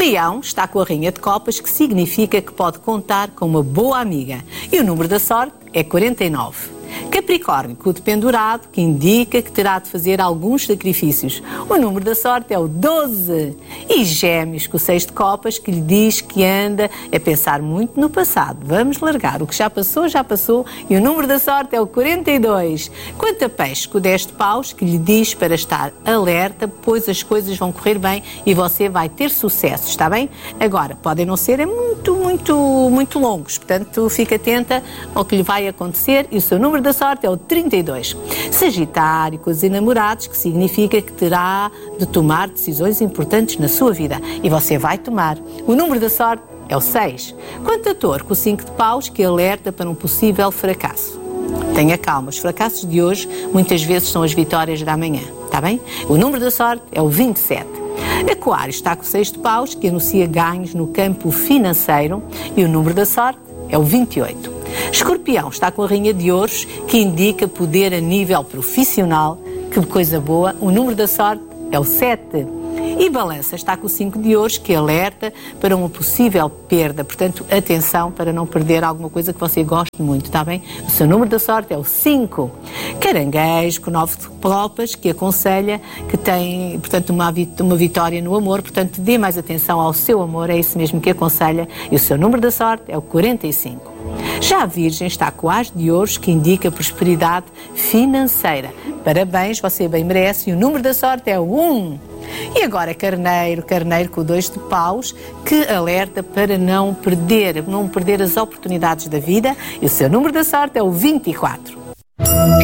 Leão está com a Rainha de Copas, que significa que pode contar com uma boa amiga. E o número da sorte é 49. Capricórnio, com o dependurado, que indica que terá de fazer alguns sacrifícios. O número da sorte é o 12. E Gêmeos, com o 6 de copas, que lhe diz que anda a pensar muito no passado. Vamos largar. O que já passou, já passou. E o número da sorte é o 42. Quanto a Peixe, com o 10 de paus, que lhe diz para estar alerta, pois as coisas vão correr bem e você vai ter sucesso, está bem? Agora, podem não ser muito longos. Portanto, fique atenta ao que lhe vai acontecer e o seu número da sorte é o 32. Sagitário, com os enamorados, que significa que terá de tomar decisões importantes na sua vida. E você vai tomar. O número da sorte é o 6. Quanto a Touro, com o 5 de paus, que alerta para um possível fracasso. Tenha calma, os fracassos de hoje muitas vezes são as vitórias da manhã, está bem? O número da sorte é o 27. Aquário está com o 6 de paus, que anuncia ganhos no campo financeiro, e o número da sorte é o 28. Escorpião está com a Rainha de Ouros, que indica poder a nível profissional. Que coisa boa. O número da sorte é o 7. E Balança está com o 5 de Ouros, que alerta para uma possível perda. Portanto, atenção para não perder alguma coisa que você goste muito, está bem? O seu número da sorte é o 5. Caranguejo, com 9 de copas, que aconselha que tem, portanto, uma vitória no amor. Portanto, dê mais atenção ao seu amor, é isso mesmo que aconselha. E o seu número da sorte é o 45. Já a Virgem está com o As de Ouros, que indica prosperidade financeira. Parabéns, você bem merece. E o número da sorte é o 1. E agora Carneiro com o 2 de paus, que alerta para não perder as oportunidades da vida. E o seu número da sorte é o 24.